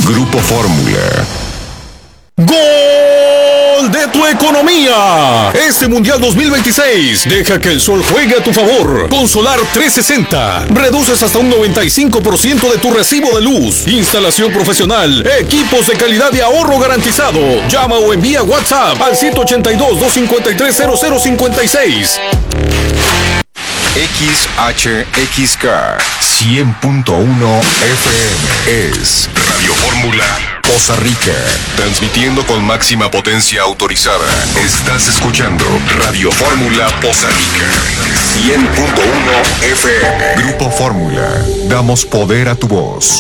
Grupo Fórmula. ¡Gol de tu economía! Este Mundial 2026 deja que el sol juegue a tu favor. Con Solar 360 reduces hasta un 95% de tu recibo de luz. Instalación profesional, equipos de calidad y ahorro garantizado. Llama o envía WhatsApp al 182-253-0056. XHXK 100.1 FM es Radio Fórmula Poza Rica, transmitiendo con máxima potencia autorizada. Estás escuchando Radio Fórmula Poza Rica 100.1 FM. Grupo Fórmula, damos poder a tu voz.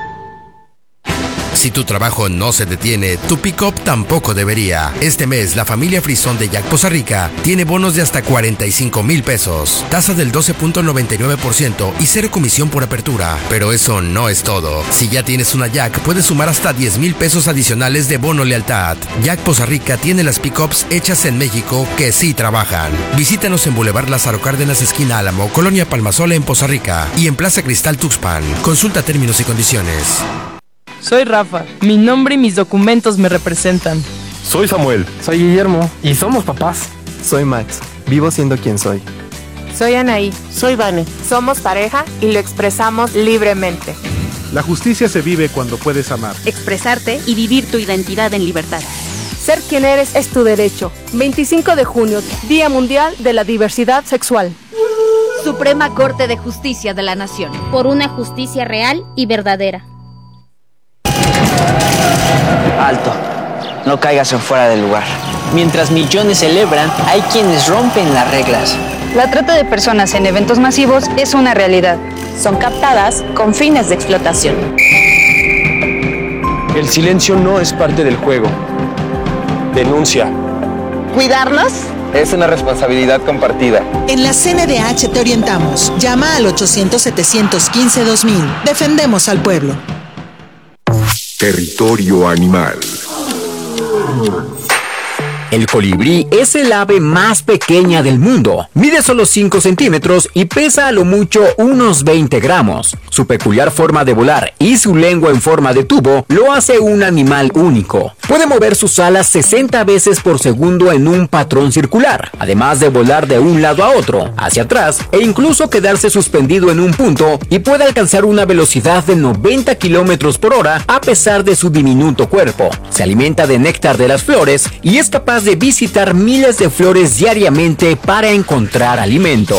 Si tu trabajo no se detiene, tu pick-up tampoco debería. Este mes, la familia Frisón de Jack Poza Rica tiene bonos de hasta 45,000 pesos, tasa del 12.99% y cero comisión por apertura. Pero eso no es todo. Si ya tienes una Jack, puedes sumar hasta 10,000 pesos adicionales de bono lealtad. Jack Poza Rica tiene las pick-ups hechas en México que sí trabajan. Visítanos en Boulevard Lázaro Cárdenas, esquina Álamo, Colonia Palmasola en Poza Rica y en Plaza Cristal Tuxpan. Consulta términos y condiciones. Soy Rafa, mi nombre y mis documentos me representan. Soy Samuel. Soy Guillermo y somos papás. Soy Max, vivo siendo quien soy. Soy Anaí. Soy Vane. Somos pareja y lo expresamos libremente. La justicia se vive cuando puedes amar, expresarte y vivir tu identidad en libertad. Ser quien eres es tu derecho. 25 de junio, Día Mundial de la Diversidad Sexual. Suprema Corte de Justicia de la Nación. Por una justicia real y verdadera. Alto, no caigas en fuera del lugar. Mientras millones celebran, hay quienes rompen las reglas. La trata de personas en eventos masivos es una realidad. Son captadas con fines de explotación. El silencio no es parte del juego. Denuncia. ¿Cuidarnos? Es una responsabilidad compartida. En la CNDH te orientamos. Llama al 800-715-2000. Defendemos al pueblo. Territorio animal. El colibrí es el ave más pequeña del mundo. Mide solo 5 centímetros y pesa a lo mucho unos 20 gramos. Su peculiar forma de volar y su lengua en forma de tubo lo hace un animal único. Puede mover sus alas 60 veces por segundo en un patrón circular, además de volar de un lado a otro, hacia atrás e incluso quedarse suspendido en un punto, y puede alcanzar una velocidad de 90 kilómetros por hora a pesar de su diminuto cuerpo. Se alimenta de néctar de las flores y es capaz de visitar miles de flores diariamente para encontrar alimento.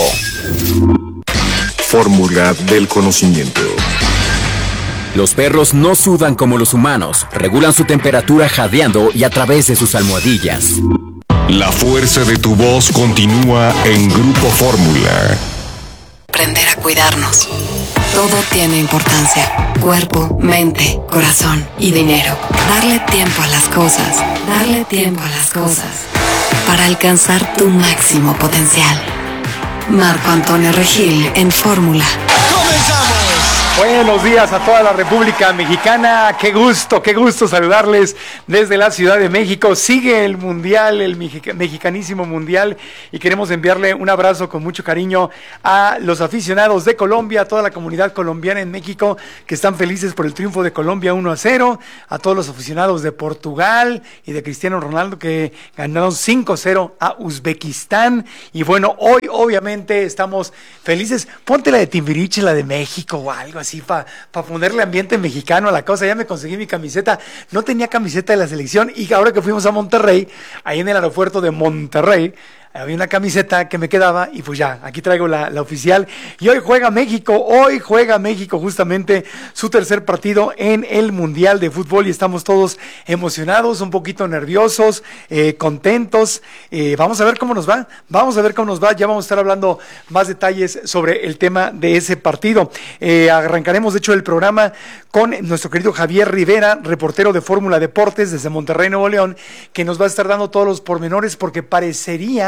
Fórmula del conocimiento. Los perros no sudan como los humanos, regulan su temperatura jadeando y a través de sus almohadillas. La fuerza de tu voz continúa en Grupo Fórmula. Aprender a cuidarnos. Todo tiene importancia. Cuerpo, mente, corazón y dinero. Darle tiempo a las cosas. Darle tiempo a las cosas. Para alcanzar tu máximo potencial. Marco Antonio Regil en Fórmula. ¡Comenzamos! Buenos días a toda la República Mexicana. Qué gusto saludarles desde la Ciudad de México. Sigue el Mundial, el mexicanísimo Mundial, y queremos enviarle un abrazo con mucho cariño a los aficionados de Colombia, a toda la comunidad colombiana en México que están felices por el triunfo de Colombia 1-0, a todos los aficionados de Portugal y de Cristiano Ronaldo que ganaron 5-0 a Uzbekistán. Y bueno, hoy obviamente estamos felices. Ponte la de Timbiriche, la de México o algo así para ponerle ambiente mexicano a la cosa. Ya me conseguí mi camiseta, no tenía camiseta de la selección, y ahora que fuimos a Monterrey, ahí en el aeropuerto de Monterrey, había una camiseta que me quedaba y pues ya, aquí traigo la oficial. Y hoy juega México justamente su tercer partido en el Mundial de Fútbol, y estamos todos emocionados, un poquito nerviosos, contentos. Vamos a ver cómo nos va, ya vamos a estar hablando más detalles sobre el tema de ese partido. Arrancaremos de hecho el programa con nuestro querido Javier Rivera, reportero de Fórmula Deportes desde Monterrey, Nuevo León, que nos va a estar dando todos los pormenores, porque parecería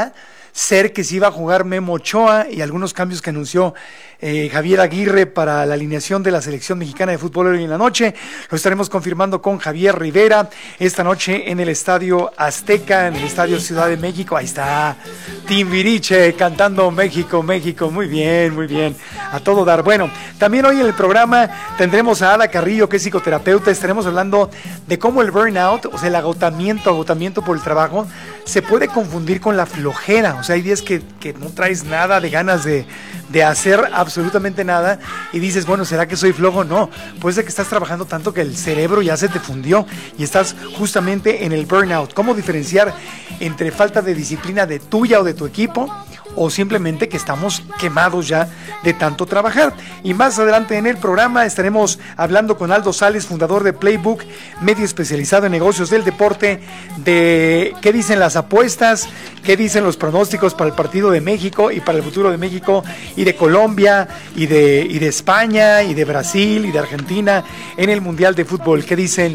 ser que se iba a jugar Memo Ochoa y algunos cambios que anunció Javier Aguirre para la alineación de la selección mexicana de fútbol hoy en la noche. Lo estaremos confirmando con Javier Rivera esta noche en el Estadio Azteca, en el Estadio Ciudad de México. Ahí está Timbiriche cantando México, México. Muy bien, a todo dar. Bueno, también hoy en el programa tendremos a Ada Carrillo, que es psicoterapeuta. Estaremos hablando de cómo el burnout, o sea, el agotamiento por el trabajo, se puede confundir con la flojera. O sea, hay días que no traes nada de ganas de hacer absolutamente nada y dices, bueno, ¿será que soy flojo? No, puede ser que estás trabajando tanto que el cerebro ya se te fundió y estás justamente en el burnout. ¿Cómo diferenciar entre falta de disciplina de tuya o de tu equipo, o simplemente que estamos quemados ya de tanto trabajar? Y más adelante en el programa estaremos hablando con Aldo Sales, fundador de Playbook, medio especializado en negocios del deporte, de qué dicen las apuestas, qué dicen los pronósticos para el partido de México y para el futuro de México y de Colombia y de España y de Brasil y de Argentina en el Mundial de Fútbol. ¿Qué dicen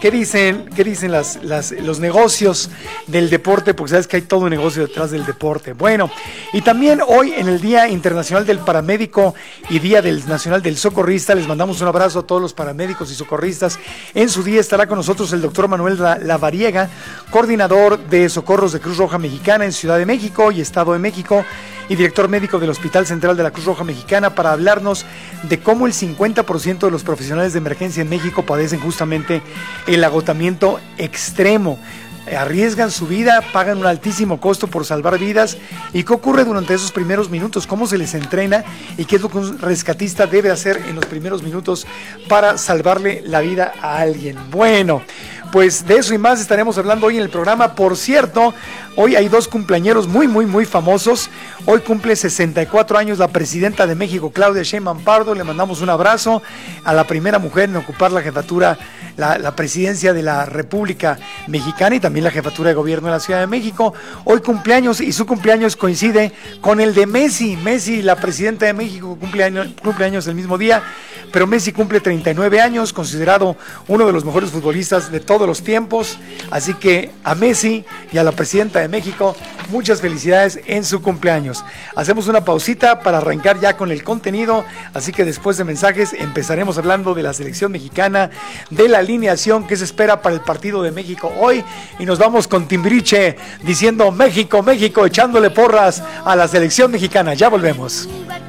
los negocios del deporte? Porque sabes que hay todo un negocio detrás del deporte. Bueno, y también hoy en el Día Internacional del Paramédico y Día Nacional del Socorrista, les mandamos un abrazo a todos los paramédicos y socorristas. En su día estará con nosotros el doctor Manuel Lavariega, coordinador de socorros de Cruz Roja Mexicana en Ciudad de México y Estado de México, y director médico del Hospital Central de la Cruz Roja Mexicana, para hablarnos de cómo el 50% de los profesionales de emergencia en México padecen justamente el agotamiento extremo. Arriesgan su vida, pagan un altísimo costo por salvar vidas. ¿Y qué ocurre durante esos primeros minutos? ¿Cómo se les entrena? ¿Y qué es lo que un rescatista debe hacer en los primeros minutos para salvarle la vida a alguien? Bueno, pues de eso y más estaremos hablando hoy en el programa. Por cierto, hoy hay dos cumpleañeros muy famosos. Hoy cumple 64 años la presidenta de México, Claudia Sheinbaum Pardo. Le mandamos un abrazo a la primera mujer en ocupar la jefatura, la presidencia de la República Mexicana y también la jefatura de gobierno de la Ciudad de México. Hoy cumpleaños, y su cumpleaños coincide con el de Messi. Messi, la presidenta de México, cumpleaños el mismo día, pero Messi cumple 39 años, considerado uno de los mejores futbolistas de todos los tiempos. Así que a Messi y a la presidenta de México, muchas felicidades en su cumpleaños. Hacemos una pausita para arrancar ya con el contenido, así que después de mensajes empezaremos hablando de la selección mexicana, de la alineación que se espera para el partido de México hoy, y nos vamos con Timbiriche diciendo México, México, echándole porras a la selección mexicana. Ya volvemos.